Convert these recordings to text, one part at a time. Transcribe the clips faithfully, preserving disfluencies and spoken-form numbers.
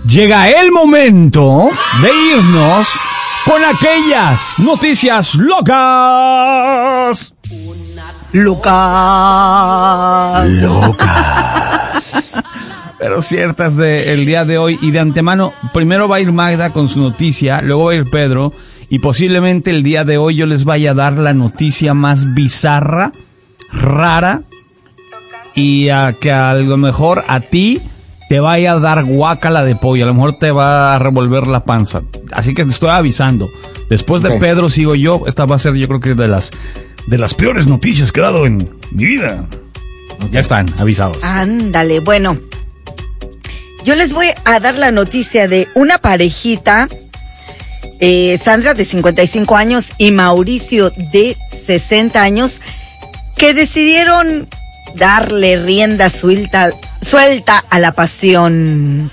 Llega el momento de irnos con aquellas noticias locas. Locas. Locas. Pero ciertas del día de hoy. Y de antemano, primero va a ir Magda con su noticia, luego va a ir Pedro. Y posiblemente el día de hoy yo les vaya a dar la noticia más bizarra, rara. Y a que a lo mejor a ti te vaya a dar guácala de pollo. A lo mejor te va a revolver la panza. Así que te estoy avisando. Después de okay. Pedro sigo yo. Esta va a ser, yo creo que de las de las peores noticias que he dado en mi vida. Okay. Ya están avisados. Ándale, bueno. Yo les voy a dar la noticia de una parejita. Eh, Sandra, de cincuenta y cinco años, y Mauricio, de sesenta años, que decidieron darle rienda suelta, suelta a la pasión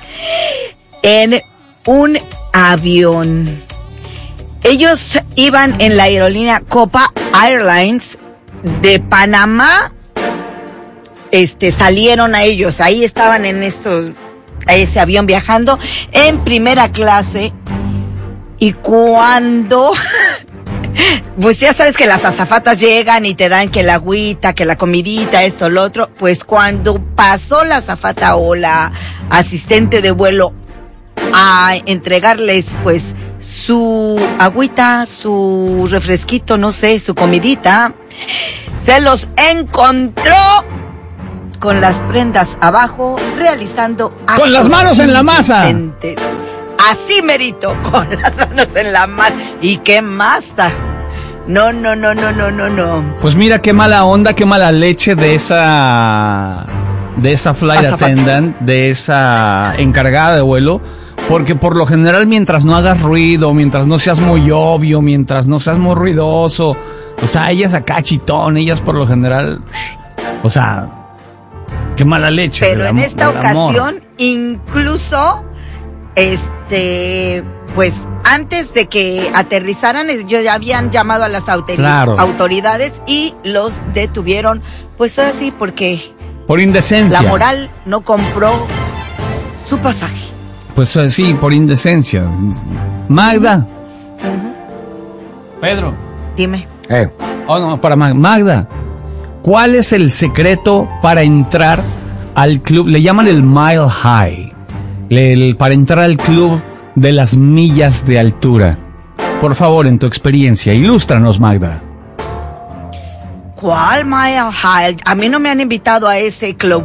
en un avión. Ellos iban en la aerolínea Copa Airlines de Panamá. Este, salieron a ellos, ahí estaban en esos, a ese avión viajando en primera clase. Y cuando, pues ya sabes que las azafatas llegan y te dan que la agüita, que la comidita, esto, lo otro. Pues cuando pasó la azafata o la asistente de vuelo a entregarles, pues, su agüita, su refresquito, no sé, su comidita, se los encontró con las prendas abajo, realizando actos con las manos en la masa. Así merito, con las manos en la masa. ¿Y qué masa? No, no, no, no, no, no, no. Pues mira qué mala onda, qué mala leche de esa de esa flight Azafata. attendant, de esa encargada de vuelo. Porque por lo general, mientras no hagas ruido, mientras no seas muy obvio, mientras no seas muy ruidoso, o sea, ellas acá chitón, ellas por lo general, o sea, qué mala leche. Pero en esta ocasión, incluso, este, pues, antes de que aterrizaran, ellos ya habían llamado a las autor- claro. autoridades y los detuvieron, pues así, porque por indecencia. La moral no compró su pasaje. Pues sí, por indecencia. Magda. Uh-huh. Pedro. Dime. Eh. Oh, no, para Mag- Magda. ¿Cuál es el secreto para entrar al club? Le llaman el Mile High. Le, el, para entrar al club de las millas de altura. Por favor, en tu experiencia, ilústranos, Magda. ¿Cuál Mile High? A mí no me han invitado a ese club.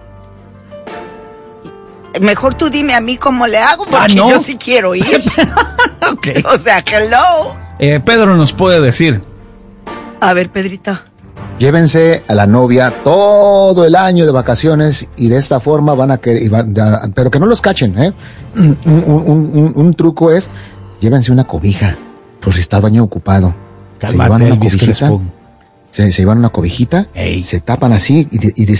Mejor tú dime a mí cómo le hago, porque ah, ¿no? Yo sí quiero ir. Okay. O sea, hello. Eh, Pedro nos puede decir. A ver, Pedrito. Llévense a la novia todo el año de vacaciones y de esta forma van a querer, pero que no los cachen, ¿eh? Un, un, un, un truco es, llévense una cobija, por si está el baño ocupado. Cálmate, se llevan una Elvis, cobijita, se, se llevan una cobijita, Ey. se tapan así y, y